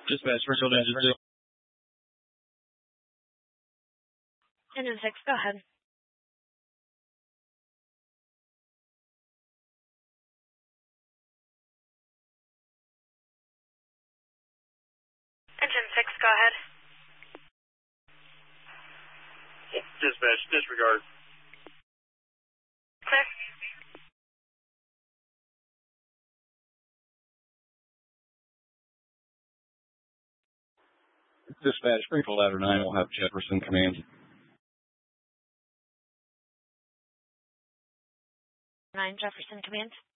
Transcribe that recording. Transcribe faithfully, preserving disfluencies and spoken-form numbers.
Dispatch, Springfield Engine two. Engine six, go ahead. Engine six, go ahead. Dispatch, disregard. Clear. Dispatch, Springfield Ladder nine will have Jefferson command. nine, Jefferson command.